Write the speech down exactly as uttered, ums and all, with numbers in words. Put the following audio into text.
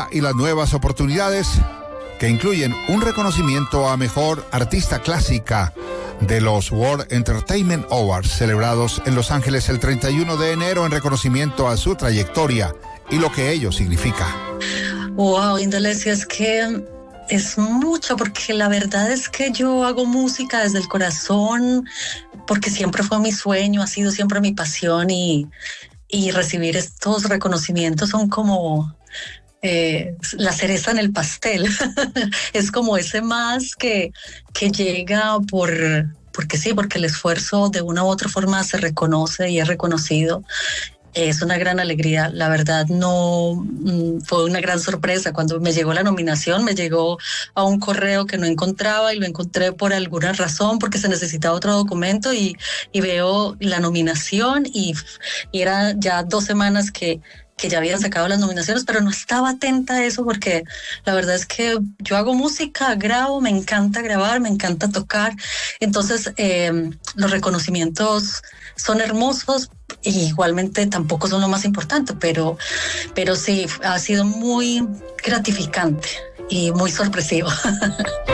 tecnología y las nuevas oportunidades que incluyen un reconocimiento a Mejor Artista Clásica de los World Entertainment Awards, celebrados en Los Ángeles el treinta y uno de enero en reconocimiento a su trayectoria y lo que ello significa. Wow, Indolesia, es que es mucho, porque la verdad es que yo hago música desde el corazón, porque siempre fue mi sueño, ha sido siempre mi pasión, y, y recibir estos reconocimientos son como eh, la cereza en el pastel. Es como ese más que, que llega por... porque sí, porque el esfuerzo de una u otra forma se reconoce y es reconocido. Es una gran alegría, la verdad. No fue una gran sorpresa cuando me llegó la nominación. Me llegó a un correo que no encontraba y lo encontré por alguna razón, porque se necesitaba otro documento, y, y veo la nominación y, y era ya dos semanas que, que ya habían sacado las nominaciones, pero no estaba atenta a eso, porque la verdad es que yo hago música, grabo, me encanta grabar, me encanta tocar. Entonces eh, los reconocimientos son hermosos, y igualmente tampoco son lo más importante, pero, pero sí, ha sido muy gratificante y muy sorpresivo.